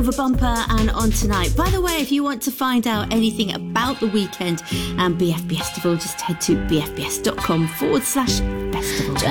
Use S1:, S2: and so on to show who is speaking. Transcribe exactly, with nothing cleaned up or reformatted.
S1: Silver Bumper and On Tonight. By the way, if you want to find out anything about the weekend and B F B Festival, just head to bfbs.com forward slash festival.